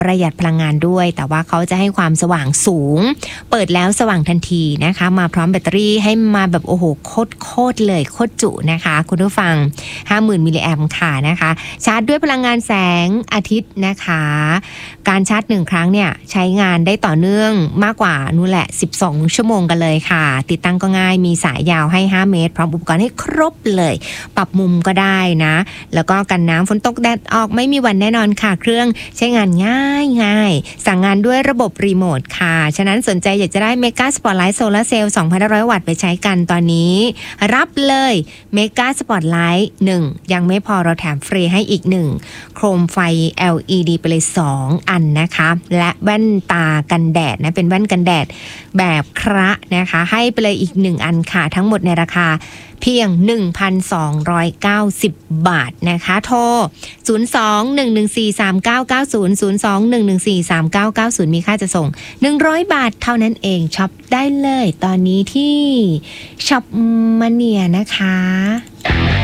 ประหยัดพลังงานด้วยแต่ว่าเขาจะให้ความสว่างสูงเปิดแล้วสว่างทันทีนะคะมาพร้อมแบตเตอรี่ให้มาแบบโอ้โหโคตรเลยโคตรจุนะคะคุณผู้ฟัง 50,000 มิลลิแอมป์ค่ะนะคะชาร์จด้วยพลังงานแสงอาทิตย์นะคะการชาร์จ1ครั้งเนี่ยใช้งานได้ต่อเนื่องมากกว่านู่นแหละ12ชั่วโมงกันเลยค่ะติดตั้งก็ง่ายมีสายยาวให้5เมตรพร้อมอุปกรณ์ให้ครบเลยปรับมุมก็ได้นะแล้วก็กันน้ำฝนตกแดดออกไม่มีวันแน่นอนค่ะเครื่องใช้งานง่ายสั่งงานด้วยระบบรีโมทค่ะฉะนั้นสนใจอยากจะได้เมกาสปอตไลท์โซลาร์เซลล์ 2,500 วัตต์ไปใช้กันตอนนี้รับเลยเมกาสปอตไลท์1ยังไม่พอเราแถมฟรีให้อีก1โคมไฟ LED ไปเลย2อันนะคะและแว่นตากันแดดนะเป็นแว่นกันแดดแบบคระนะคะให้ไปเลยอีก1อันค่ะทั้งหมดในราคาเพียง 1,290 บาทนะคะโทร 02-114-3990 02-114-3990 มีค่าจะส่ง100 บาทเท่านั้นเองช็อปได้เลยตอนนี้ที่ช็อปมาเนียนะคะ